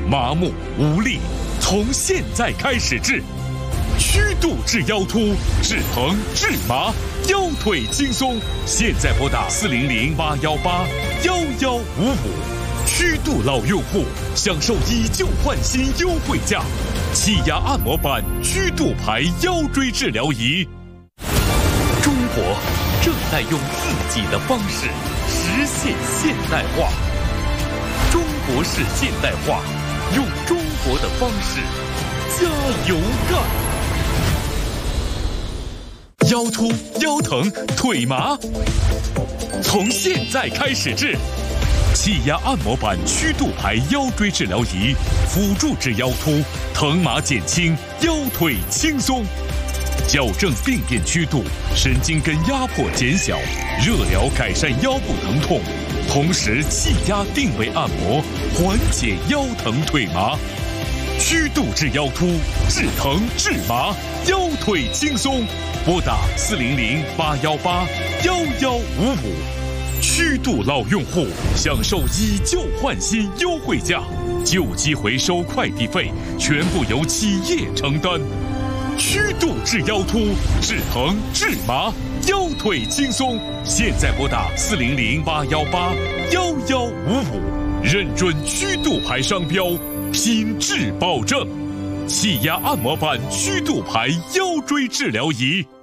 麻木无力，从现在开始治。虚度治腰突，治疼治麻，腰腿轻松。现在拨打400-818-1155，虚度老用户享受以旧换新优惠价，气压按摩板虚度牌腰椎治疗仪。中国正在用自己的方式实现现代化，中国式现代化，用中国的方式加油干！腰突、腰疼、腿麻，从现在开始治。气压按摩板虚度牌腰椎治疗仪，辅助治腰突，疼麻减轻，腰腿轻松。矫正病变曲度，神经根压迫减小，热疗改善腰部疼痛，同时气压定位按摩，缓解腰疼腿麻。虚度治腰突，治疼治麻，腰腿轻松。拨打400-818-1155，虚度老用户享受以旧换新优惠价，旧机回收快递费全部由企业承担。虚度治腰突，治疼治麻，腰腿轻松。现在拨打400-818-1155，认准虚度牌商标，品质保证。气压按摩板虚度牌腰椎治疗仪。